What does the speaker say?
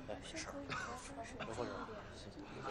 哎，没事儿，一会儿，谢谢。